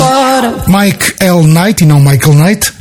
fora. Mike L. Knight, e não Michael Knight,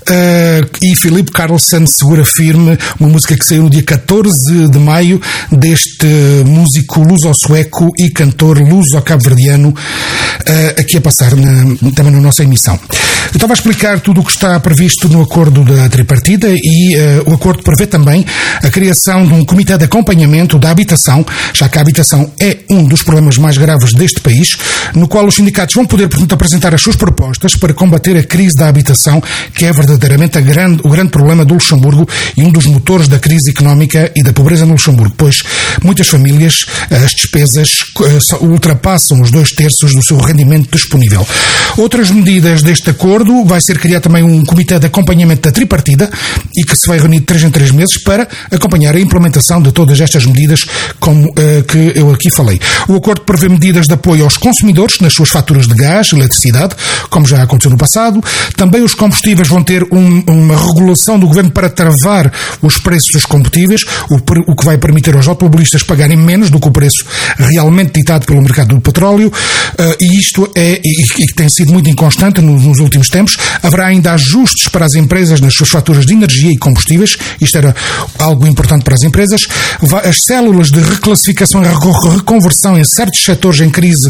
e Philip Carlsson, Segura Firme, uma música que saiu no dia 14 de maio deste músico luso-sueco e cantor luso-cabo-verdiano, aqui a passar também na nossa emissão. Eu estava a explicar tudo o que está previsto no acordo da tripartida e o acordo prevê também a criação de um comitê de acompanhamento da habitação, já que a habitação é um dos problemas mais graves deste país, no qual os sindicatos vão poder, portanto, apresentar as suas propostas para combater a crise da habitação, que é verdadeiramente o grande problema do Luxemburgo e um dos motores da crise económica e da pobreza no Luxemburgo, pois muitas famílias, as despesas ultrapassam os 2/3 do seu rendimento disponível. Outras medidas deste acordo: vai ser criado também um comitê de acompanhamento da tripartida e que se vai reunir de 3 em 3 meses para acompanhar a implementação de todas estas medidas como que eu aqui falei. O acordo prevê medidas de apoio aos consumidores nas suas faturas de gás e eletricidade, como já aconteceu no passado. Também os combustíveis vão ter uma regulação do governo para travar os preços dos combustíveis, o que vai permitir aos automobilistas pagarem menos do que o preço realmente ditado pelo mercado do petróleo, e isto tem sido muito inconstante nos últimos tempos. Haverá ainda ajustes para as empresas nas suas faturas de energia e combustíveis, isto era algo importante para as empresas. As células de reclassificação e reconversão em certos setores em crise,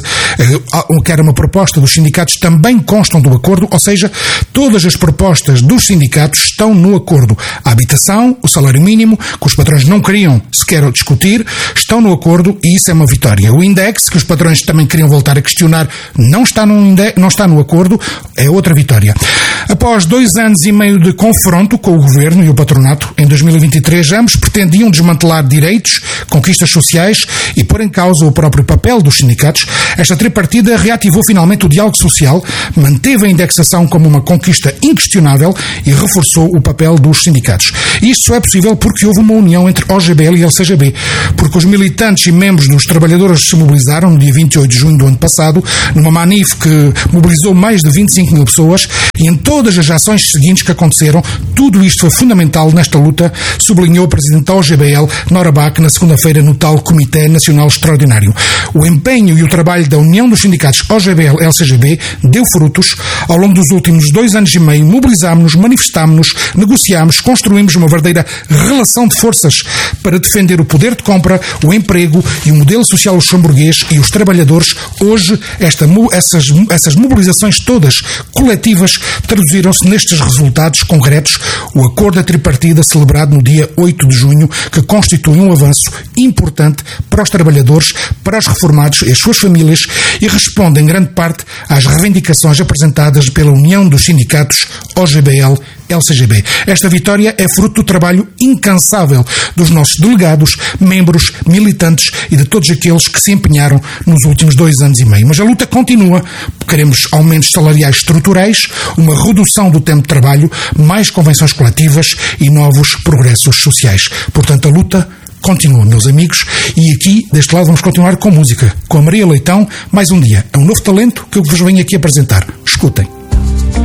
que era uma proposta dos sindicatos, também constam do acordo, ou seja, todas as propostas dos sindicatos estão no acordo. A habitação, o salário mínimo, que os patrões não queriam sequer discutir, estão no acordo e isso é uma vitória. O index, que os patrões também queriam voltar a questionar, não está no acordo, é outra vitória. Após 2 anos e meio de confronto com o governo e o patronato, em 2023 ambos pretendiam desmantelar direitos, conquistas sociais e pôr em causa o próprio papel dos sindicatos. Esta tripartida reativou finalmente o diálogo social, manteve a indexação como uma conquista inquestionável e reforçou o papel dos sindicatos. Isto só é possível porque houve uma união entre OGBL e LCGB, porque os militantes e membros dos trabalhadores se mobilizaram no dia 28 de junho do ano passado, numa manif que mobilizou mais de 25 mil pessoas, e em todas as ações seguintes que aconteceram, tudo isto foi fundamental nesta luta, sublinhou o presidente da OGBL, Nora Bach, na segunda-feira no tal Comitê Nacional Extraordinário. O empenho e o trabalho da União dos Sindicatos OGBL-LCGB deu frutos. Ao longo dos últimos 2 anos e meio, mobilizámos-nos, manifestámos-nos, negociámos, construímos uma verdadeira relação de forças para defender o poder de compra, o emprego e o modelo social luxemburguês e os trabalhadores. Hoje, essas mobilizações todas coletivas traduziram-se nestes resultados concretos. O acordo da tripartida celebrado no dia 8 de junho, que constitui um avanço importante para os trabalhadores, para os reformados e as suas famílias, e responde em grande parte às reivindicações apresentadas pela União dos Sindicatos OGBL-LCGB. Esta vitória é fruto do trabalho incansável dos nossos delegados, membros, militantes e de todos aqueles que se empenharam nos últimos 2 anos e meio. Mas a luta continua. Queremos aumentos salariais estruturais, uma redução do tempo de trabalho, mais convenções coletivas e novos progressos sociais. Portanto, a luta continua, meus amigos, e aqui, deste lado, vamos continuar com música. Com a Maria Leitão, mais um dia. É um novo talento que eu vos venho aqui apresentar. Escutem.